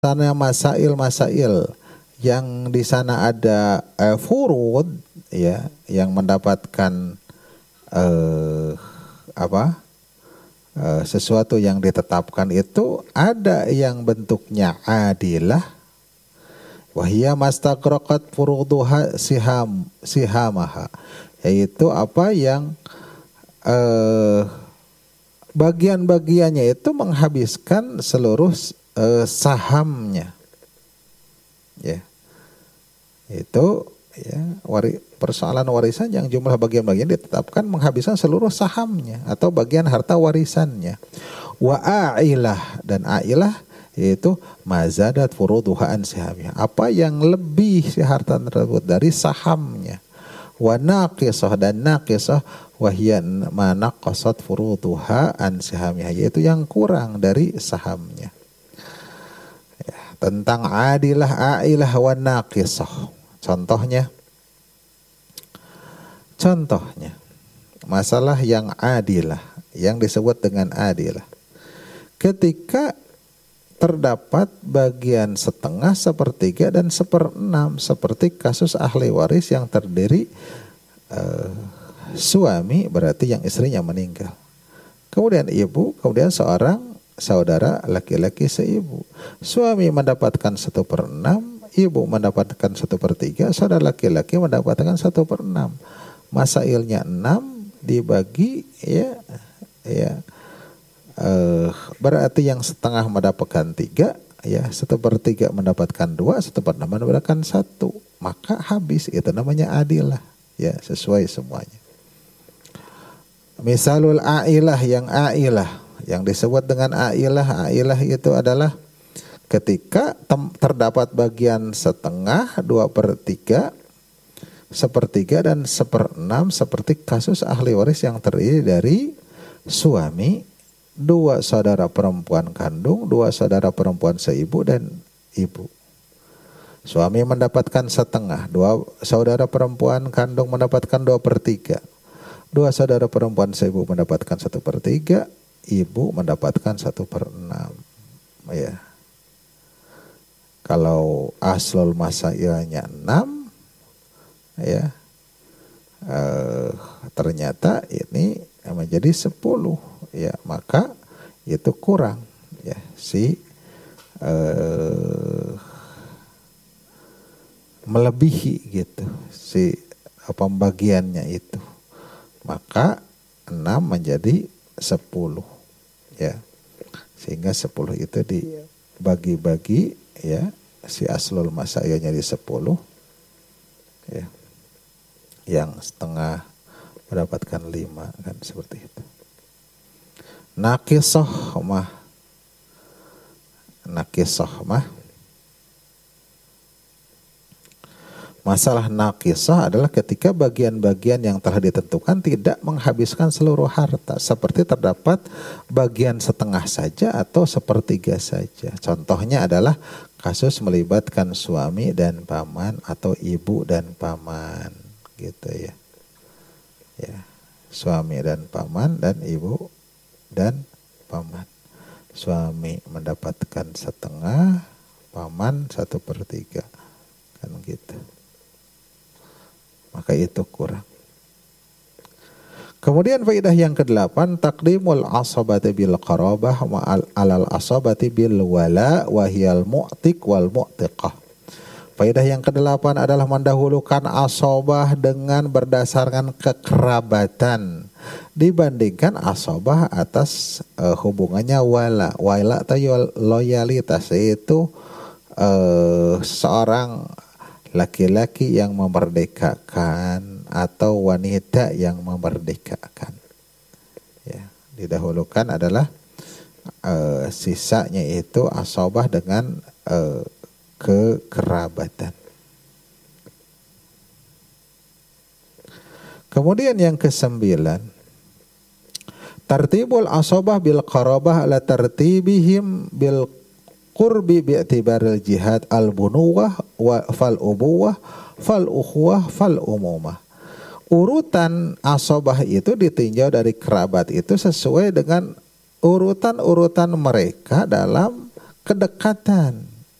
sana masail-masail yang di sana ada furud ya, yang mendapatkan sesuatu yang ditetapkan itu ada yang bentuknya adilah, wahia mastaqraqat furuduha sihamaha, yaitu apa yang bagian-bagiannya itu menghabiskan seluruh sahamnya, ya, itu ya persoalan warisan yang jumlah bagian-bagian ditetapkan menghabiskan seluruh sahamnya atau bagian harta warisannya. Wa ailah, dan ailah yaitu mazadat furuduha an sihamnya, apa yang lebih si harta tersebut dari sahamnya. Wa naqisah, dan naqisah wahia ma naqasat furuduha an sihamnya, yaitu yang kurang dari sahamnya. Ya, tentang adilah, ailah, wa naqisah. Contohnya masalah yang adilah, yang disebut dengan adilah, ketika terdapat bagian setengah, sepertiga, dan seperenam, seperti kasus ahli waris yang terdiri suami, berarti yang istrinya meninggal, kemudian ibu, kemudian seorang saudara laki-laki seibu. Suami mendapatkan 1/6, ibu mendapatkan 1/3, saudara laki-laki mendapatkan 1/6. Masailnya 6 dibagi berarti yang setengah mendapatkan 3, ya, 1/3 mendapatkan 2, 1/6 mendapatkan 1, maka habis. Itu namanya adilah, ya, sesuai semuanya. Misalul ailah, yang disebut dengan ailah itu adalah ketika terdapat bagian setengah, 2/3, 1/3, dan 1/6, seperti kasus ahli waris yang terdiri dari suami, 2 saudara perempuan kandung, 2 saudara perempuan seibu dan ibu. Suami mendapatkan setengah, 2 saudara perempuan kandung mendapatkan 2/3, 2 saudara perempuan seibu mendapatkan 1/3, ibu mendapatkan 1/6. Ya. Kalau aslul masailnya 6, ya, ternyata ini menjadi 10, ya, maka itu kurang, ya, si melebihi gitu si pembagiannya itu, maka 6 menjadi 10, ya, sehingga 10 itu dibagi-bagi, ya, si aslul masailnya di 10, ya, yang setengah mendapatkan 5, kan, seperti itu. Nakisah mah masalah nakisah adalah ketika bagian-bagian yang telah ditentukan tidak menghabiskan seluruh harta, seperti terdapat bagian setengah saja atau 1/3 saja. Contohnya adalah kasus melibatkan suami dan paman atau ibu dan paman, gitu ya. Ya, suami dan paman dan ibu dan paman. Suami mendapatkan setengah, paman 1/3, kan gitu. Maka itu kurang. Kemudian faedah yang ke-8, taqdimul asabati bil qarabah wa alal asabati bil wala wa hiyal mu'tiq wal mu'tiqah. Faedah yang ke-8 adalah mendahulukan asabah dengan berdasarkan kekerabatan dibandingkan asabah atas hubungannya wala. Wala atau loyalitas, yaitu seorang laki-laki yang memerdekakan atau wanita yang memerdekakan, ya, didahulukan adalah sisanya itu asabah dengan kekerabatan. Kemudian yang ke-9, tartibul asabah bil qarabah ala tartibihim bil qurbi bi'tibaril jihad al-bunuwah wa fal ubuwah fal ukhuwah fal umumah. Urutan asabah itu ditinjau dari kerabat itu sesuai dengan urutan-urutan mereka dalam kedekatan.